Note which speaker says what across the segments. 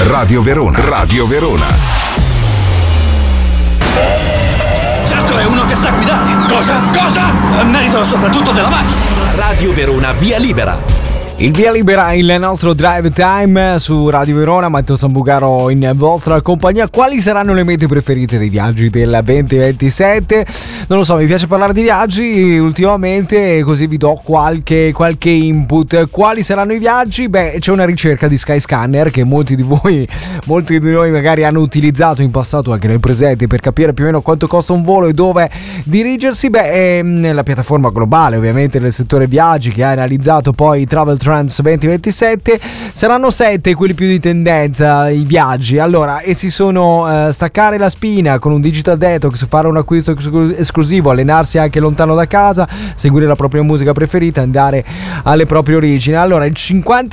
Speaker 1: Radio Verona. Radio Verona.
Speaker 2: Certo, è uno che sta guidando. Cosa? Merito soprattutto della macchina.
Speaker 3: Radio Verona, via libera.
Speaker 4: Il via libera, il nostro drive time su Radio Verona. Matteo Sambugaro in vostra compagnia. Quali saranno le mete preferite dei viaggi del 2027? Non lo so, mi piace parlare di viaggi ultimamente, così vi do qualche input. Quali saranno i viaggi? Beh, c'è una ricerca di Skyscanner che molti di noi magari hanno utilizzato in passato, anche nel presente, per capire più o meno quanto costa un volo e dove dirigersi. Beh, è la piattaforma globale ovviamente del settore viaggi che ha analizzato poi i Travel Trends 2027. Saranno 7 quelli più di tendenza, i viaggi. Allora, essi sono staccare la spina con un digital detox, fare un acquisto esclusivo, allenarsi anche lontano da casa, seguire la propria musica preferita, andare alle proprie origini. Allora, il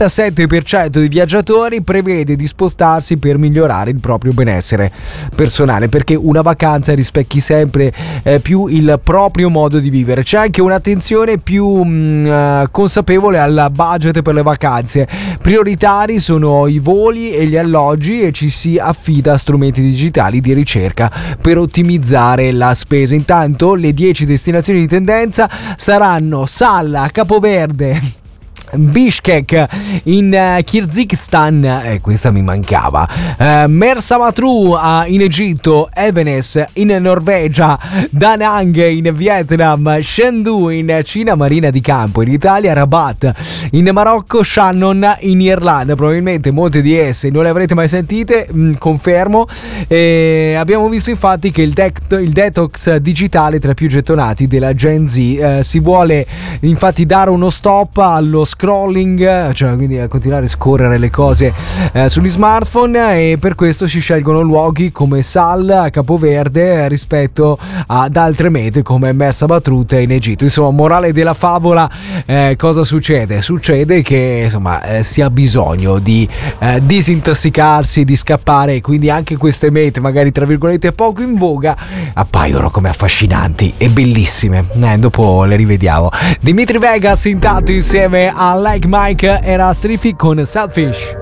Speaker 4: 57% dei viaggiatori prevede di spostarsi per migliorare il proprio benessere personale, perché una vacanza rispecchi sempre più il proprio modo di vivere. C'è anche un'attenzione più consapevole al budget per le vacanze. Prioritari sono i voli e gli alloggi e ci si affida a strumenti digitali di ricerca per ottimizzare la spesa. Intanto le 10 destinazioni di tendenza saranno Salla, Capoverde, Bishkek in Kirghizistan, questa mi mancava, Mersa Matruh in Egitto, Evenes in Norvegia, Da Nang in Vietnam, Chengdu in Cina, Marina di Campo in Italia, Rabat in Marocco, Shannon in Irlanda. Probabilmente molte di esse non le avrete mai sentite, confermo. Abbiamo visto infatti che il detox digitale tra i più gettonati della Gen Z. Si vuole infatti dare uno stop allo scrolling, cioè quindi a continuare a scorrere le cose sugli smartphone, e per questo si scelgono luoghi come Sal, Capoverde, rispetto ad altre mete come Mersa Matruh in Egitto. Insomma, morale della favola, cosa succede? Succede che insomma si ha bisogno di disintossicarsi, di scappare, e quindi anche queste mete magari tra virgolette poco in voga appaiono come affascinanti e bellissime. Dopo le rivediamo. Dimitri Vegas intanto insieme a Like Mike era Strifi con Selfish.